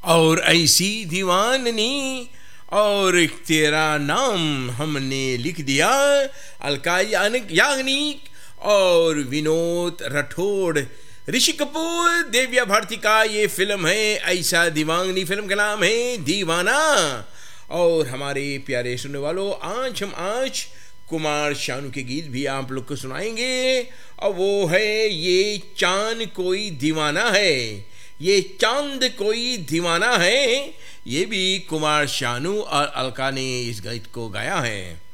और ऐसी दीवाननी और तेरा नाम हमने लिख दिया। अलका याग्निक और विनोद राठौड़, ऋषि कपूर, दिव्या भारती का ये फिल्म है ऐसा दीवाननी। फिल्म का नाम है दीवाना। और हमारे प्यारे सुनने वालों, आज कुमार शानू के गीत भी आप लोग को सुनाएंगे। और वो है ये चांद कोई दीवाना है, ये चांद कोई दीवाना है। ये भी कुमार शानू और अलका ने इस गीत को गाया है।